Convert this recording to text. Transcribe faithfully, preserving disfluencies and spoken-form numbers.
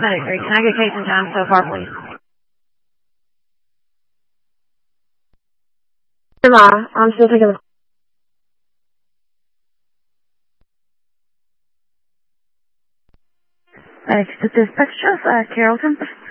Medic three, can I get case and time so far, please? Ma, I'm still taking the... Medic to dispatch, uh, Carrollton.